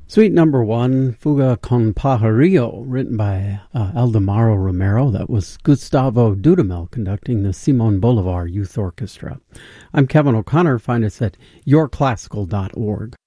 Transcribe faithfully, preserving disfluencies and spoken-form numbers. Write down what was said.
Suite number one, Fuga con Pajarillo, written by uh, Aldemaro Romero. That was Gustavo Dudamel conducting the Simon Bolivar Youth Orchestra. I'm Kevin O'Connor. Find us at your classical dot org.